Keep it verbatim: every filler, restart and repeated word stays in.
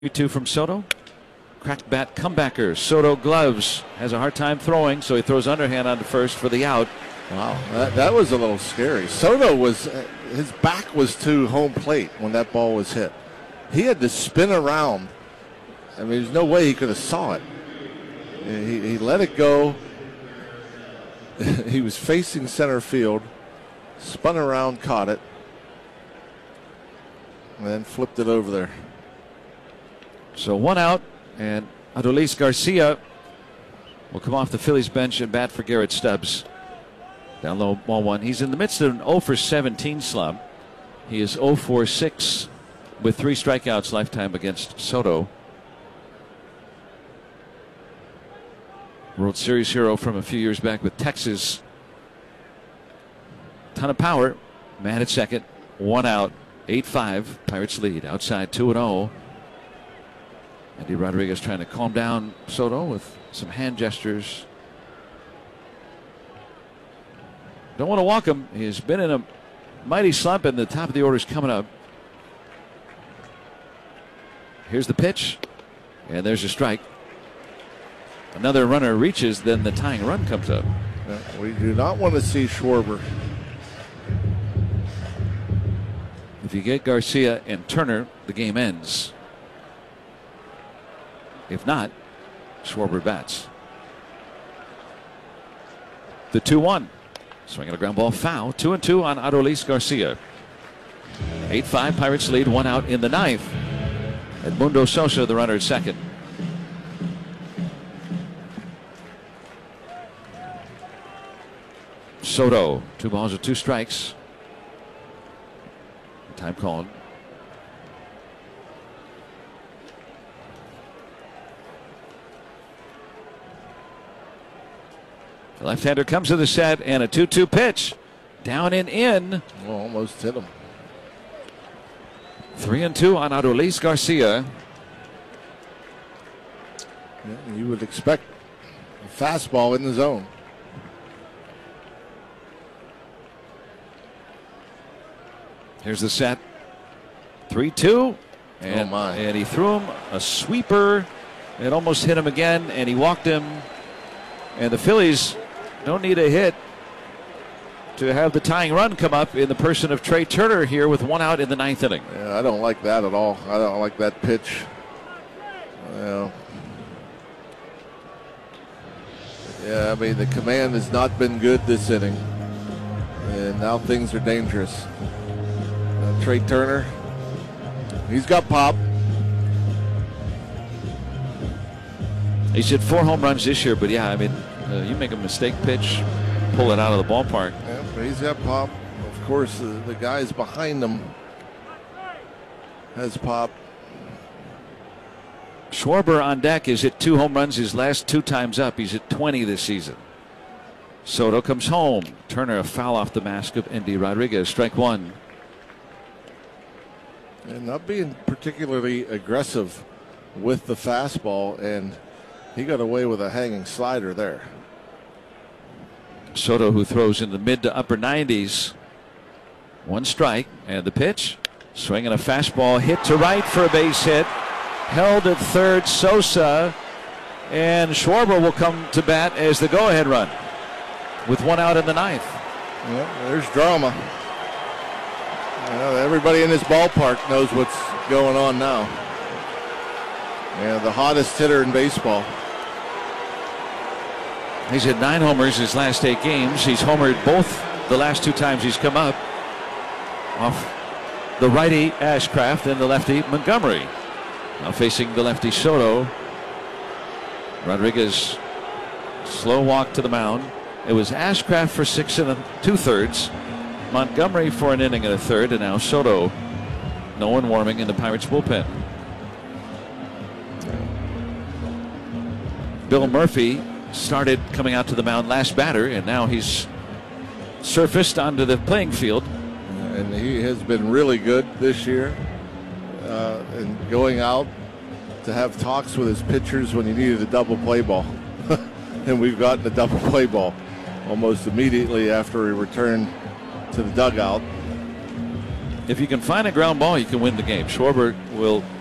two from Soto. Cracked bat comebacker. Soto gloves. Has a hard time throwing, so he throws underhand on the first for the out. Wow, that, that was a little scary. Soto was, uh, his back was to home plate when that ball was hit. He had to spin around. I mean, there's no way he could have saw it. He, he let it go. He was facing center field, spun around, caught it, and then flipped it over there. So one out, and Adolis Garcia will come off the Phillies bench and bat for Garrett Stubbs. Down low, ball one. He's in the midst of an oh for seventeen slump. He is oh for six with three strikeouts lifetime against Soto. World Series hero from a few years back with Texas. Ton of power. Man at second. One out. eight five. Pirates lead. Outside two and oh. Andy Rodriguez trying to calm down Soto with some hand gestures. Don't want to walk him. He's been in a mighty slump, and the top of the order is coming up. Here's the pitch, and there's a strike. Another runner reaches, then the tying run comes up. We do not want to see Schwarber. If you get Garcia and Turner, the game ends. If not, Schwarber bats. The two one. Swinging a ground ball foul. Two and two on Adolis Garcia. eight five Pirates lead. One out in the ninth. Edmundo Sosa, the runner at second. Soto. Two balls with two strikes. Time called. The left-hander comes to the set, and a two two pitch. Down and in. Oh, almost hit him. Three and two on Adolis Garcia. Yeah, you would expect a fastball in the zone. Here's the set. three two. And, oh my. and he threw him a sweeper. It almost hit him again, and he walked him. And the Phillies don't need a hit to have the tying run come up in the person of Trey Turner here with one out in the ninth inning. Yeah, I don't like that at all. I don't like that pitch. Well, yeah, I mean, the command has not been good this inning. And now things are dangerous. Uh, Trey Turner, he's got pop. He's hit four home runs this year, but yeah, I mean, uh, you make a mistake pitch, pull it out of the ballpark. Yeah, but he's got pop. Of course, the, the guys behind him has pop. Schwarber on deck has hit two home runs his last two times up. He's hit twenty this season. Soto comes home. Turner a foul off the mask of Andy Rodriguez. Strike one. And not being particularly aggressive with the fastball, and he got away with a hanging slider there. Soto, who throws in the mid to upper nineties. One strike, and the pitch. Swinging a fastball hit to right for a base hit. Held at third, Sosa. And Schwarber will come to bat as the go-ahead run with one out in the ninth. Well, there's drama. Well, everybody in this ballpark knows what's going on now. Yeah, the hottest hitter in baseball. He's hit nine homers his last eight games. He's homered both the last two times he's come up off the righty Ashcraft and the lefty Montgomery. Now facing the lefty Soto. Rodriguez slow walk to the mound. It was Ashcraft for six and two thirds. Montgomery for an inning and a third, and now Soto. No one warming in the Pirates bullpen. Bill Murphy started coming out to the mound last batter, and now he's surfaced onto the playing field. And he has been really good this year. Uh, and going out to have talks with his pitchers when he needed a double play ball. And we've gotten a double play ball almost immediately after he returned to the dugout. If you can find a ground ball, you can win the game. Schwarber will